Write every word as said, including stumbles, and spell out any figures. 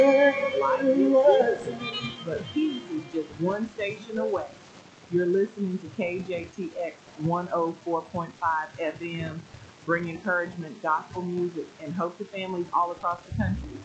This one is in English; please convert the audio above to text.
Life gets busy, but peace is just one station away. You're listening to K J T X one oh four point five F M, bring encouragement, gospel music, and hope to families all across the country.